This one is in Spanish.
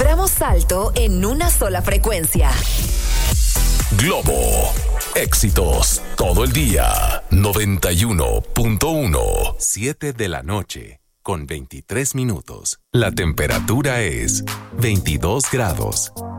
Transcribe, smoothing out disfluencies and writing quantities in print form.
Vibramos alto en una sola frecuencia. Globo. Éxitos todo el día. 91.1. 7 de la noche con 23 minutos. La temperatura es 22 grados.